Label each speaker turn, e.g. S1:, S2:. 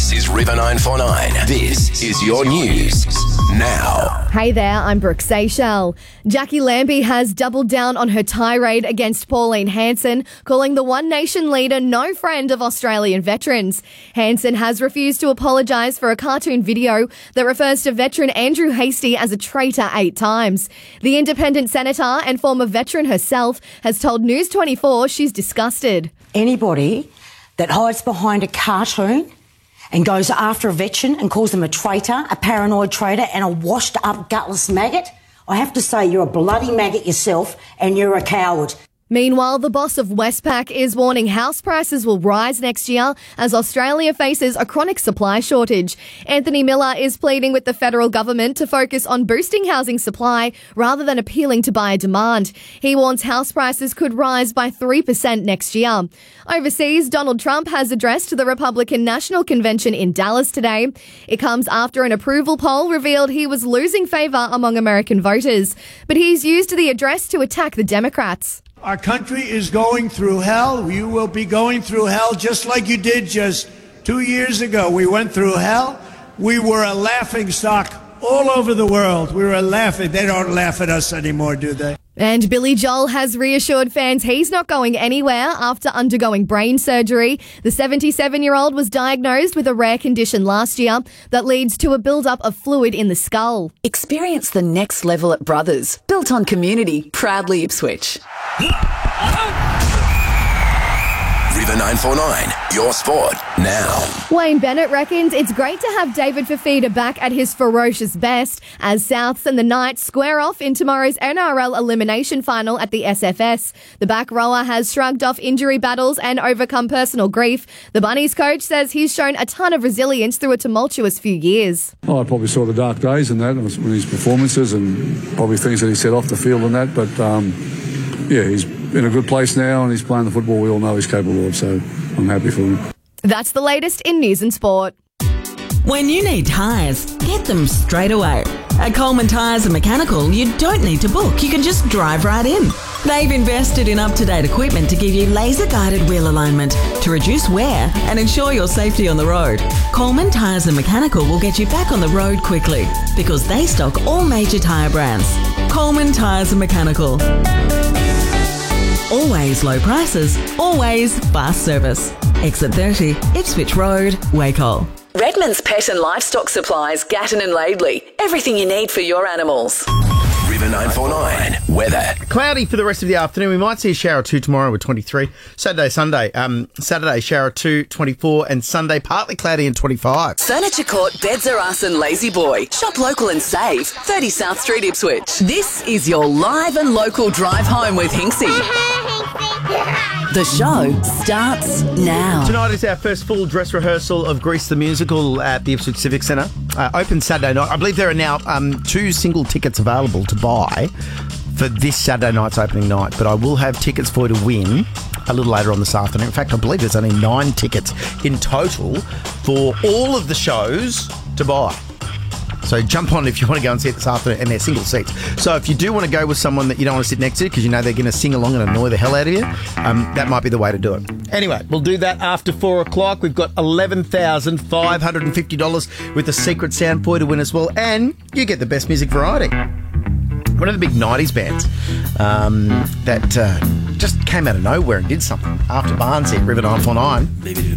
S1: This is River 949. This is your news now.
S2: Hey there, I'm Brooke Seychelles. Jackie Lambie has doubled down on her tirade against Pauline Hanson, calling the One Nation leader no friend of Australian veterans. Hanson has refused to apologise for a cartoon video that refers to veteran Andrew Hastie as a traitor 8 times. The independent senator and former veteran herself has told News 24 she's disgusted.
S3: Anybody that hides behind a cartoon and goes after a veteran and calls them a traitor, a paranoid traitor and a washed-up gutless maggot, I have to say you're a bloody maggot yourself and you're a coward.
S2: Meanwhile, the boss of Westpac is warning house prices will rise next year as Australia faces a chronic supply shortage. Anthony Miller is pleading with the federal government to focus on boosting housing supply rather than appealing to buyer demand. He warns house prices could rise by 3% next year. Overseas, Donald Trump has addressed the Republican National Convention in Dallas today. It comes after an approval poll revealed he was losing favour among American voters. But he's used the address to attack the Democrats.
S4: Our country is going through hell. You will be going through hell just like you did just 2 years ago. We went through hell. We were a laughing stock all over the world. We were laughing. They don't laugh at us anymore, do they?
S2: And Billy Joel has reassured fans he's not going anywhere after undergoing brain surgery. The 77-year-old was diagnosed with a rare condition last year that leads to a build-up of fluid in the skull.
S5: Experience the next level at Brothers, built on community, proudly Ipswich.
S1: River 949, your sport now.
S2: Wayne Bennett reckons it's great to have David Fifita back at his ferocious best as Souths and the Knights square off in tomorrow's NRL elimination final at the SFS. The back rower has shrugged off injury battles and overcome personal grief. The Bunnies coach says he's shown a ton of resilience through a tumultuous few years.
S6: Oh, I probably saw the dark days in that, in his performances and probably things that he said off the field and that, but yeah, he's in a good place now and he's playing the football we all know he's capable of, so I'm happy for him.
S2: That's the latest in news and sport.
S7: When you need tyres, get them straight away. At Coleman Tyres and Mechanical, you don't need to book. You can just drive right in. They've invested in up-to-date equipment to give you laser-guided wheel alignment to reduce wear and ensure your safety on the road. Coleman Tyres and Mechanical will get you back on the road quickly because they stock all major tyre brands. Coleman Tyres and Mechanical. Always low prices, always fast service. Exit 30, Ipswich Road, Wacol.
S5: Redmond's Pet and Livestock Supplies, Gatton and Laidley. Everything you need for your animals.
S1: River 949, weather.
S8: Cloudy for the rest of the afternoon. We might see a shower or two tomorrow with 23. Saturday, shower 2, 24, and Sunday, partly cloudy and 25.
S5: Furniture Court, Beds Are Us and Lazy Boy. Shop local and save. 30 South Street, Ipswich. This is your live and local drive home with Hinksy. The show starts now.
S8: Tonight is our first full dress rehearsal of Grease the Musical at the Ipswich Civic Centre. Open Saturday night. I believe there are now 2 single tickets available to buy for this Saturday night's opening night, but I will have tickets for you to win a little later on this afternoon. In fact, I believe there's only 9 tickets in total for all of the shows to buy. So jump on if you want to go and see it this afternoon, and they're single seats. So if you do want to go with someone that you don't want to sit next to because you know they're going to sing along and annoy the hell out of you, that might be the way to do it. Anyway, we'll do that after 4 o'clock. We've got $11,550 with the secret sound boy to win as well, and you get the best music variety. One of the big 90s bands that just came out of nowhere and did something after Barnes hit River 949.